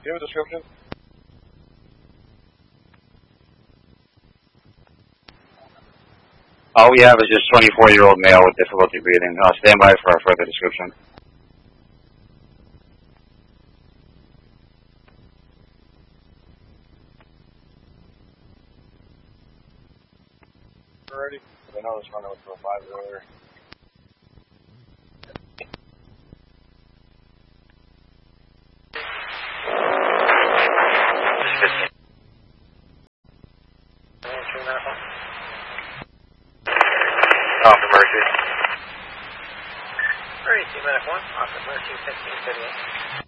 Do you have a description? All we have is just 24-year-old male with difficulty breathing. Stand by for a further description. Already? I know I was running with 5 earlier. Off emergency. Emergency, Medic 1, off emergency 1538.